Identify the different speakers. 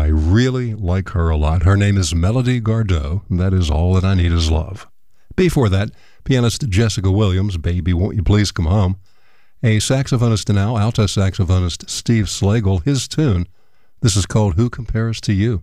Speaker 1: really like her a lot. Her name is Melody Gardot, and that is All That I Need Is Love. Before that, pianist Jessica Williams, Baby Won't You Please Come Home. A saxophonist now, alto saxophonist Steve Slagle, his tune. This is called Who Compares to You?